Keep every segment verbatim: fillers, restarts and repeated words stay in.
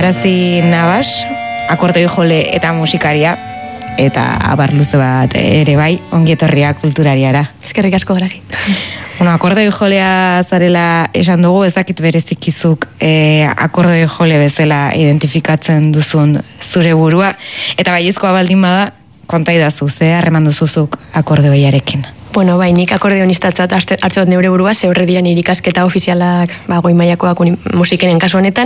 Garazi Nabas, akordoi jole eta musikaria, eta abar luze bat ere bai, ongietorria kulturariara. Eskerrik asko, Garazi. Bueno, akordoi jolea zarela esan dugu, ezakit berezikizuk eh, akordoi jole bezala identifikatzen duzun zure burua, eta baiezkoa baldin bada, konta idazu, ze harreman duzuzuk akordeoiarekin. Bueno, bai, nik akordeonistatzat hartzot neure burua, ze horre dira nire ikasketa ofizialak, ba, goi mailakoak musikenen kasu honetan,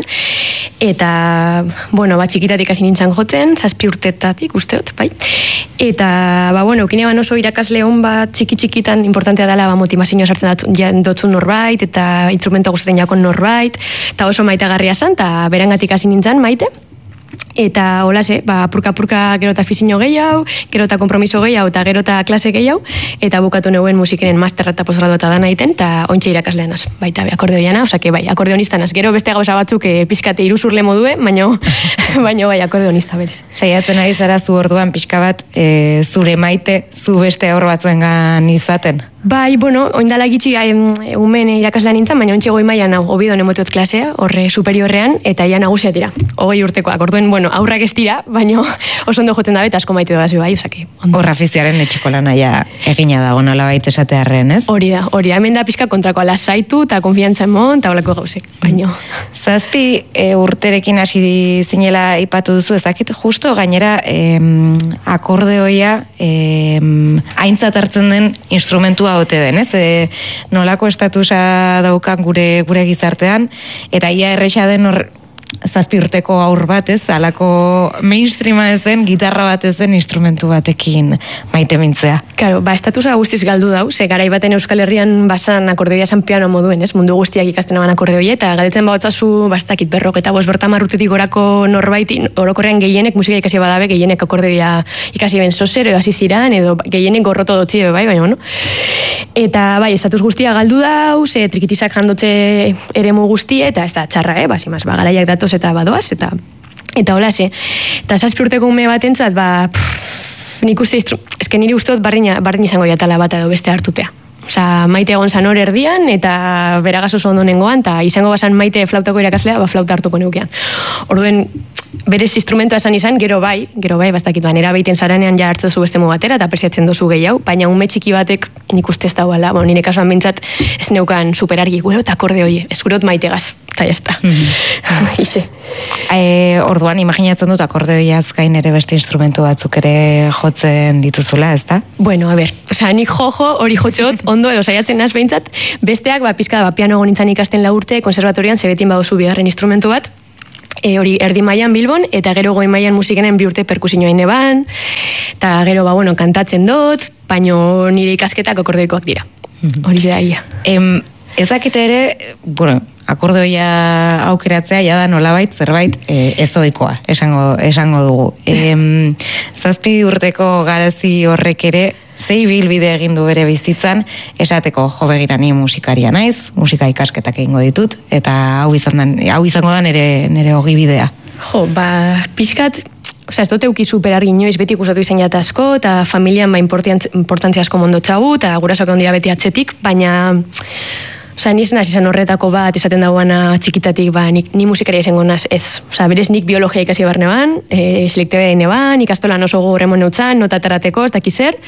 eta, bueno, ba, txikitatik hasi nintzen jotzen, zazpi urtetatik, usteot, bai, eta, ba, bueno, ukinean oso irakasle hon bat txiki-txikitan importantea dela, ba, motivazioa sartzen dutzu norbait, eta instrumento guztien jakon norbait, eta oso maitagarria zan, eta berangatik hasi nintzen maite, eta holase, ba, apurka-apurka gero eta fizino gehiago, gero eta kompromiso gehiago, eta gero eta klase gehiago, eta bukatu neuen musikenen masterra eta posgradu eta dana egiten, eta ontsa irakasleanaz, baita be, akordeoiana, osake, bai, akordeonistanaz, gero beste gauza batzuk e, pixkate iruzurle modue, baino, baino bai, akordeonista berez. Saiatzen ari zara zu orduan pixka bat, e, zure maite, zu beste aur batzuengan izaten? Bai, bueno, oindala gitxi umen irakaslean nintzen, baina ontsi goi mailan hau, obidon emotot klasea, horre superiorrean, eta ia nagusia dira, hogei urtekoak, orduen, bueno, aurrak ez dira, baina oso ondo joten dabe, eta asko maite doaz, bai, osake. Horra afiziaren etxeko lana ja egina dago, nola baita esatearren, ez? Hori da, hori da, hemen da pixka kontrakoa lasaitu, eta konfiantza emon, eta holako gauzek, baina. Zazpi e, urterekin hasi zinela ipatu duzu, ez dakit, justo gainera em, akordeoia em, aintzat hartzen den instrumentua ote den, ez? E, nolako estatusa daukan gure gure gizartean, eta ia erresa den hor zazpi urteko aur bat, ez? Alako mainstreama ez den, gitarra bat ez den instrumentu batekin maite mintzea. Claro, ba, estatusa guztiz galdu dau, ze garai baten Euskal Herrian basan akordeoia san piano moduen, ez? Mundu guztiak ikasten aban akordeoia, eta galdetzen bautzazu, bastakit berrok, eta bost bertamar urtetik gorako norbait, orokorrean gehienek musika ikasi badabe, gehienek akordeoia ikasi ben sozer, edo hasi ziran, edo gehienek gorroto dotzi, bai, baina, bueno. Eta, bai, estatus guztia galdu dau, ze trikitisak jandotze eremu guztie, eta ez da txarra, eh? Basimaz, ba, garaiak datoz eta badoaz, eta eta hola, ze. Eta zazpi urteko ume batentzat, ba, pff, nik uste, ezken niri usteot barrin izango jatala bat edo beste hartutea. Osa, maite egon zan hor erdian, eta beragaz oso ondo nengoan, eta izango bazan maite flautako irakaslea, ba, flauta hartuko neukean. Orduen, berez instrumentoa esan izan, gero bai, gero bai, bastakit ban, erabeiten zaranean ja hartzen duzu beste batera, eta apresiatzen duzu gehiago, baina ume txiki batek nik uste ez dauala, bueno, nire kasuan bintzat ez neukan superargi, gure eta akorde hoi, ez gure maitegaz, eta jazta. Ize. E, orduan, imaginatzen dut akordeoiaz gain ere beste instrumentu batzuk ere jotzen dituzula, ez da? Bueno, a ber, oza, nik jojo hori jotxot, ondo edo saiatzen naz behintzat, besteak, ba, pizka da, ba, piano gonintzan ikasten la urte, konservatorian, zebetin baduzu bigarren instrumentu bat, e, hori erdi mailan Bilbon, eta gero goi mailan musikenen bi urte perkusioa neban, eta gero, ba, bueno, kantatzen dut, baino nire ikasketak akordeoikoak dira. Hori zera ia. Em, ezakite ere, bueno, akordeoia aukeratzea jada nolabait zerbait e, ezoikoa, esango, esango dugu. E, zazpi urteko Garazi horrek ere, zei bilbide egin du bere bizitzan, esateko jo begira ni musikaria naiz, musika ikasketak egingo ditut, eta hau, izan den, hau izango da nire, nire ogibidea. Jo, ba, pixkat, osea, ez dut euki superargi inoiz, beti ikusatu izan jata asko, eta familian ba importantzia asko mondotxagu, eta gurasoak ondira beti atzetik, baina... Osa, niz naz izan horretako bat, esaten dagoana txikitatik, ba, nik, ni musikaria izango naz, ez. Osa, berez nik biologia ikasi barne ban, e, selektebe neban, ikastolan oso gogorremon neutzan, nota tarateko, ez dakizer.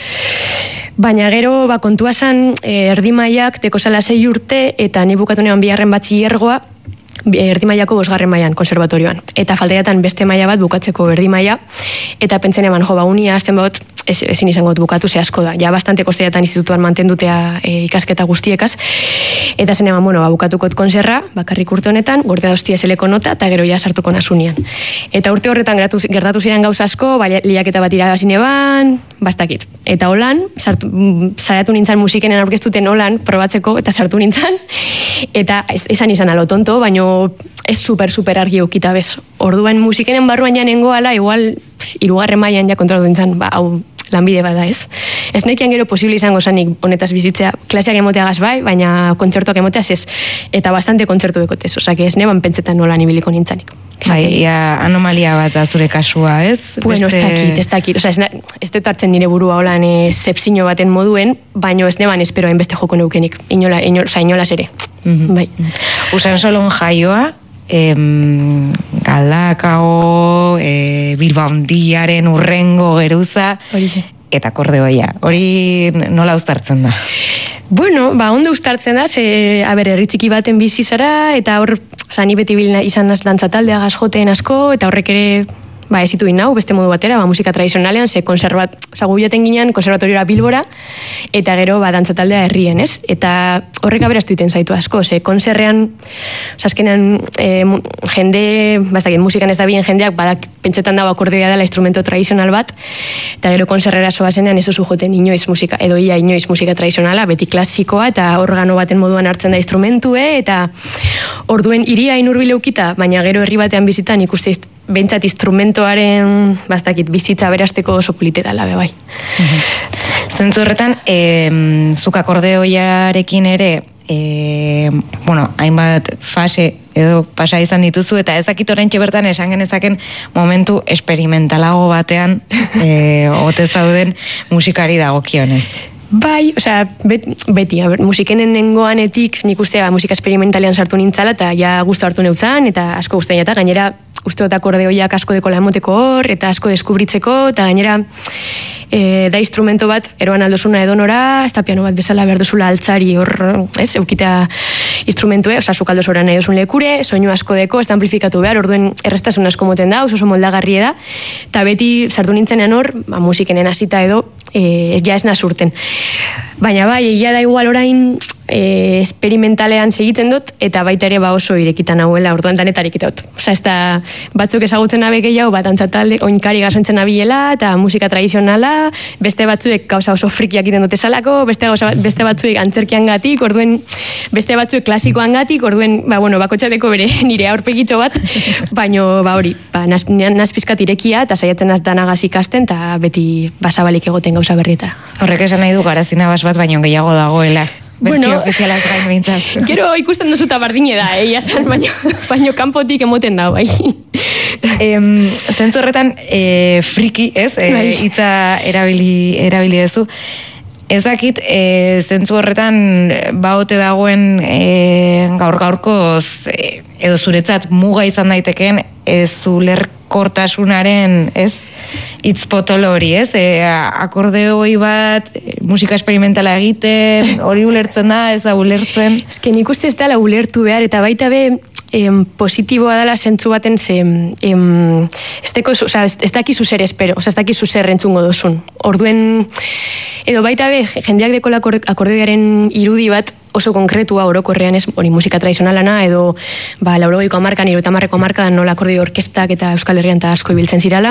Baina gero, ba, kontua zan, e, erdi mailak, teko zala sei urte, eta ni bukatu neban biharren batxillergoa, erdi mailako bosgarren mailan konservatorioan. Eta faltaiatan beste maila bat bukatzeko erdi maila, eta pentsen eban, jo, ba, unia azten bat, Ez, ezin izango bukatu, ze asko da. Ja, bastante kosteiatan institutuan mantendutea e, ikasketa guztiekaz. Eta zen eman, bueno, ba, bukatuko konserra, bakarrik urte honetan, gortea doztia zeleko nota, eta gero ja sartuko nasunian. Eta urte horretan gertatu, gertatu ziren gauza asko, ba, liaketa bat iragazin eban, bastakit. Eta holan, sartu, saratu nintzen musikenen aurkeztuten holan, probatzeko, eta sartu nintzen. Eta ez, esan izan alo tonto, baino ez super, super argi eukita bez. Orduan musikenen barruan janengo ala, igual, hirugarren mailan ja kontrolatu nintzen, ba, hau, lanbide bada, ez? Ez nekian gero posible izango zanik honetaz bizitzea, klaseak emoteagaz bai, baina kontzertuak emoteaz ez, eta bastante kontzertu dekotez, osake ez neban pentsetan nola nibiliko nintzanik. Bai, ia anomalia bat da zure kasua, ez? Bueno, Beste... ez dakit, ez dakit, oza, ez, ez dut hartzen nire burua holan e, zepsino baten moduen, baino ez neban esperoen beste joko neukenik, inola, inola, oza, inolaz ere, mm-hmm. Bai. Usan solon jaioa, Em, Galdakao, e, Bilbao Handiaren urrengo geruza, Horixe. eta akordeoia. Hori nola uztartzen da? Bueno, ba, ondo uztartzen da, ze, a ber, herri txiki baten bizi zara, eta hor, oza, ni beti bilna izan naz dantza taldea joteen asko, eta horrek ere, ba, ez ditu inau, beste modu batera, ba, musika tradizionalean, ze konservat, oza, gu joten ginean, konservatoriora Bilbora, eta gero, ba, dantza taldea herrien, ez? Eta horrek aberaztu iten zaitu asko, ze konserrean, oza, azkenean, e, jende, ba, ez dakit, musikan ez da bien jendeak, badak, pentsetan dago akordeoia dela instrumento tradizional bat, eta gero konserrera soazenean ez oso joten inoiz musika, edo ia inoiz musika tradizionala, beti klasikoa, eta organo baten moduan hartzen da instrumentue, eta orduen iria inurbileukita, baina gero herri batean bizitan ikuste behintzat instrumentoaren bastakit bizitza berasteko oso politetala be bai. Zentzu horretan, e, zuk akordeoiarekin ere, e, bueno, hainbat fase edo pasa izan dituzu, eta ezakit oraintxe bertan esan genezaken momentu esperimentalago batean e, ote zauden musikari dagokionez. Bai, osea, bet, beti, a ber, musikenen nengoanetik nik ustea musika esperimentalean sartu nintzala, eta ja gustu hartu neutzan, eta asko guztain eta gainera uste dut akordeoiak asko dekola emoteko hor, eta asko deskubritzeko, eta gainera e, da instrumento bat, eroan aldosuna edonora, ez da piano bat bezala behar duzula altzari hor, ez, eukitea instrumentue, oza, zuk aldosora nahi duzun lekure, soinu asko deko, ez da amplifikatu behar, orduen errestasun asko moten da, oso moldagarri da, eta beti sartu nintzenean hor, ba, musikenen hasita edo, e, ja ez nazurten. Baina bai, egia da igual orain e, esperimentalean segitzen dut, eta baita ere ba oso irekitan hauela, orduan danetarik dut. Osa, ez da batzuk ezagutzen abe gehiago, bat antzatalde, oinkari gazontzen abiela, eta musika tradizionala, beste batzuek gauza oso frikiak iten dute salako, beste, gauza, beste batzuek antzerkian gatik, orduen beste batzuek klasikoan gatik, orduen, ba, bueno, bakotxateko bere nire aurpegitxo bat, baino, ba, hori, ba, naz, naz pizkat irekia, eta saiatzen az danagaz ikasten, eta beti basabalik egoten gauza berrietara. Horrek esan nahi du garazina bas bat, baino gehiago dagoela. Bertio bueno, ofizialaz gain behintzat. Gero ikusten duzuta bardine da, egia zan, baino, baino kanpotik emoten da, bai. Em, zentzu horretan, e, friki, ez? E, bai. Itza erabili, erabili dezu. Ez dakit, e, zentzu horretan baote dagoen e, gaur-gaurkoz e, edo zuretzat muga izan daiteken ez ulerkortasunaren, ez? Itz potolo hori, ez? E, akordeoi bat, e, musika esperimentala egiten, hori ulertzen da, ez da ulertzen? Ez que nik uste ez dela ulertu behar, eta baita be, em, positiboa dela zentzu baten ze, em, ez, teko, o sea, ez, ez dakizu zer espero, o sea, ez dakizu zer entzungo dozun. Orduen, edo baita be, jendeak dekola akordeoiaren irudi bat oso konkretua orokorrean ez, hori musika tradizionalana, edo ba, laurogeiko amarkan, irutamarreko amarkadan nola akordeo orkestak eta Euskal Herrian eta asko ibiltzen zirala,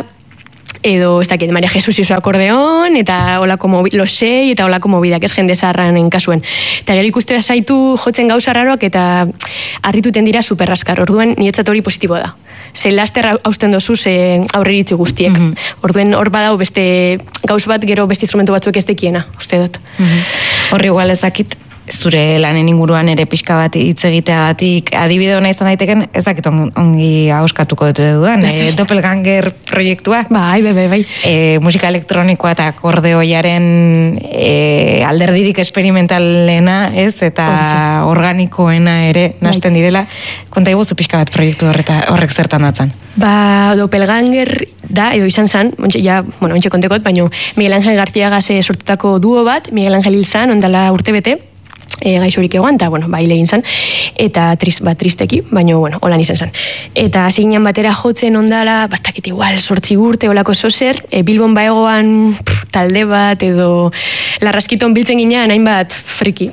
edo, ez dakit, Maria Jesus iso akordeon, eta olako mobi, losei, eta olako mobidak, ez jende zaharranen kasuen. Eta gero ikuste zaitu jotzen gauza raroak, eta harrituten dira superraskar. Orduan, niretzat hori positibo da. Ze laster hausten dozu, ze aurreritzi guztiek. Mm -hmm. Orduen, hor badau beste gauz bat, gero beste instrumentu batzuek ez dekiena, uste dut. Mm -hmm. Horri igual ezakit, zure lanen inguruan ere pixka bat hitz egiteagatik adibide hona izan daiteken, ez dakit ongi hauskatuko dut dudan, e, Doppelganger proiektua. Bai, bai, bai. bai. E, musika elektronikoa eta akordeoiaren e, alderdirik esperimentalena, ez, eta organikoena ere nasten direla. Konta iguzu pixka bat proiektu horreta, horrek zertan datzan? Ba, Doppelganger da, edo izan zan, ontxe, ja, bueno, ontxe kontekot, baino Miguel Ángel García Gase sortutako duo bat, Miguel Ángel hil zan, ondala urte bete, e, gaixorik egoan, eta, bueno, baile egin zan, eta trist, ba, tristeki, baino, bueno, holan izan zan. Eta hasi batera jotzen ondala, bastakit igual, sortzi urte, olako zozer, e, Bilbon baegoan pff, talde bat, edo larraskiton biltzen ginean, hainbat friki.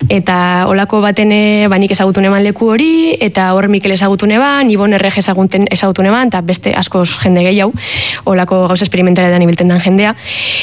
Eta olako batene banik ezagutun eman leku hori, eta hor Mikel ezagutun eban, Ibon Errege ezagutun eban, eta beste askoz jende gehiago, olako gauza esperimentaletan ibilten dan jendea.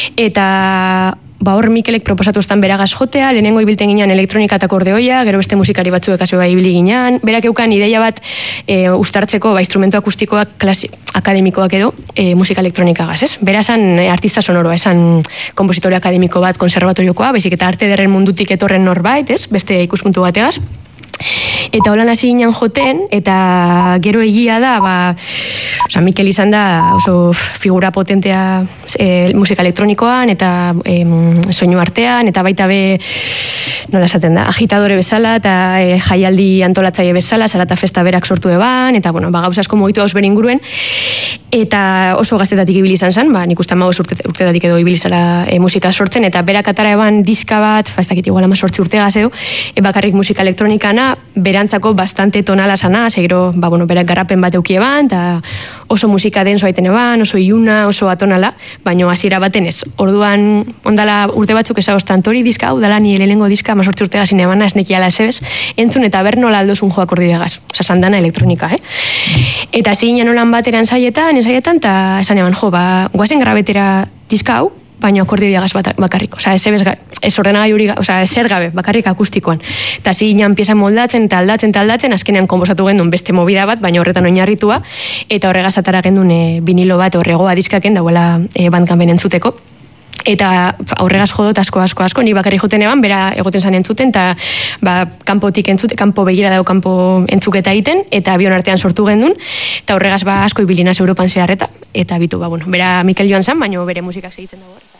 Eta ba hor Mikelek proposatu estan beragaz jotea, lehenengo ibilten ginean elektronika eta akordeoia, gero beste musikari batzuek hasi bai ibili ginean, berak eukan ideia bat e, ustartzeko ba, instrumento akustikoak klasi, akademikoak edo e, musika elektronikagaz, ez? Bera esan e, artista sonoroa, esan kompositore akademiko bat konservatoriokoa, baizik eta arte derren mundutik etorren norbait, ez? Beste ikuspuntu bategaz. Eta holan hasi ginen joten, eta gero egia da, ba, oza, Mikel izan da oso figura potentea e, musika elektronikoan, eta e, soinu artean, eta baita be nola esaten da, agitadore bezala, eta e, jaialdi antolatzaile bezala, Zarata Festa berak sortu eban, eta, bueno, ba, gauza asko mugitu haus inguruen, eta oso gaztetatik ibili izan zen, ba, nik uste amagoz urte, urtetatik edo ibili zala e, musika sortzen, eta berak atara eban diska bat, ba, ez dakit igual ama sortzi urte gazeo, e, bakarrik musika elektronikana, berantzako bastante tonala sana, segiro, ba, bueno, berak garapen bat euki eban, eta oso musika denso aiten eban, oso iuna, oso atonala, baino hasiera baten ez. Orduan, ondala urte batzuk ezagostan, tori diska, hau dala ni lehenengo diska, ama sortzi urte gazin ebana, esnekiala esebez, entzun eta ber nola aldozun jo akordio egaz, oza, sandana elektronika, eh? Eta zin nolan bateran saietan, saietan, eta esan eban, jo, ba, guazen grabetera diska hau, baina akordio jagaz bakarrik. Osa, ez, ez ordenagai hori, osa, ez zer gabe, bakarrik akustikoan. Eta zinean pieza moldatzen, eta aldatzen, eta aldatzen, azkenean konbosatu gendun beste movida bat, baina horretan oinarritua, eta horregaz atara gendun e, vinilo bat horregoa diskaken, dauela e, bandkanben entzuteko. Eta horregaz jodot asko, asko, asko, ni bakarrik joten eban, bera egoten zan entzuten, eta ba, kanpotik entzute, kanpo begira dago kanpo entzuketa egiten, eta abion artean sortu gendun, eta horregaz ba, asko ibilinaz Europan zeharreta, eta bitu, ba, bueno, bera Mikel Joan zan, baina bere musikak segitzen dago.